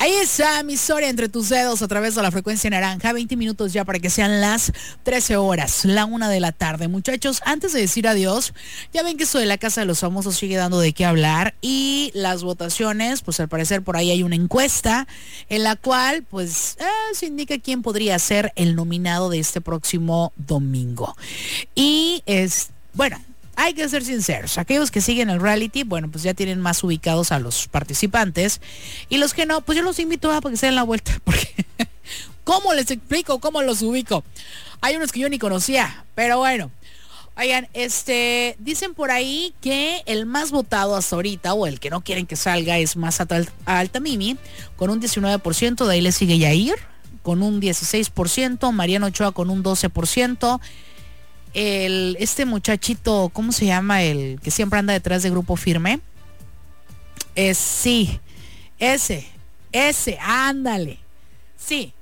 Ahí está mi historia entre tus dedos a través de la frecuencia naranja. 20 minutos ya para que sean las 13 horas, la 1 de la tarde. Muchachos, antes de decir adiós, ya ven que esto de la Casa de los Famosos sigue dando de qué hablar. Y las votaciones, pues al parecer por ahí hay una encuesta en la cual pues se indica quién podría ser el nominado de este próximo domingo. Y bueno, hay que ser sinceros, aquellos que siguen el reality, bueno, pues ya tienen más ubicados a los participantes, y los que no, pues yo los invito a para que se den la vuelta, porque ¿cómo les explico? ¿Cómo los ubico? Hay unos que yo ni conocía, pero bueno. Oigan, dicen por ahí que el más votado hasta ahorita, o el que no quieren que salga, es Más Altamimi, con un 19%, de ahí le sigue Yair, con un 16%, Mariano Ochoa con un 12%, muchachito, ¿cómo se llama? El que siempre anda detrás de Grupo Firme. Sí, ese, ándale. Sí,